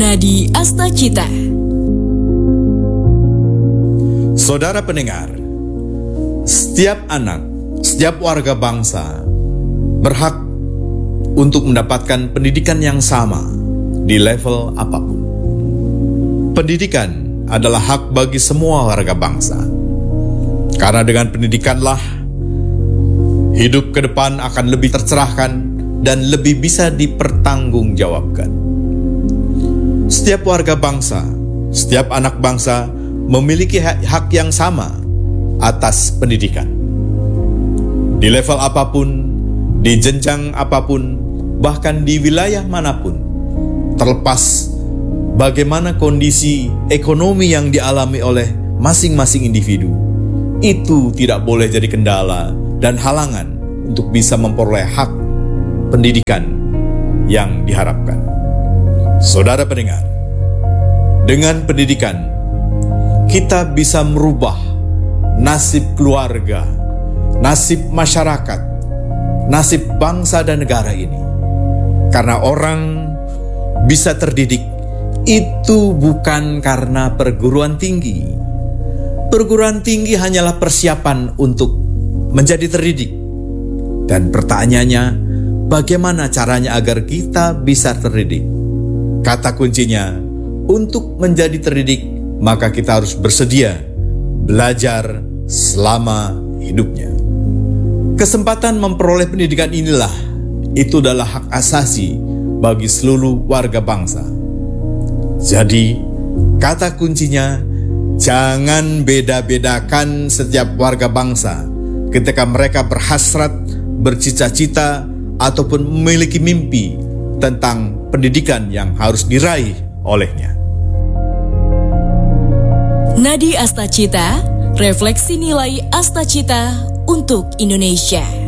Nadi Astacita. Saudara pendengar, setiap anak, setiap warga bangsa berhak untuk mendapatkan pendidikan yang sama di level apapun. Pendidikan adalah hak bagi semua warga bangsa. Karena dengan pendidikanlah hidup ke depan akan lebih tercerahkan dan lebih bisa dipertanggungjawabkan. Setiap warga bangsa, setiap anak bangsa memiliki hak yang sama atas pendidikan. Di level apapun, di jenjang apapun, bahkan di wilayah manapun, terlepas bagaimana kondisi ekonomi yang dialami oleh masing-masing individu, itu tidak boleh jadi kendala dan halangan untuk bisa memperoleh hak pendidikan yang diharapkan. Saudara pendengar, dengan pendidikan kita bisa merubah nasib keluarga, nasib masyarakat, nasib bangsa dan negara ini. Karena orang bisa terdidik itu bukan karena perguruan tinggi. Perguruan tinggi hanyalah persiapan untuk menjadi terdidik. Dan pertanyaannya, bagaimana caranya agar kita bisa terdidik? Kata kuncinya, untuk menjadi terdidik, maka kita harus bersedia belajar selama hidupnya. Kesempatan memperoleh pendidikan inilah, itu adalah hak asasi bagi seluruh warga bangsa. Jadi, kata kuncinya, jangan beda-bedakan setiap warga bangsa ketika mereka berhasrat, bercita-cita, ataupun memiliki mimpi tentang pendidikan yang harus diraih olehnya. Nadi Astacita, refleksi nilai Astacita untuk Indonesia.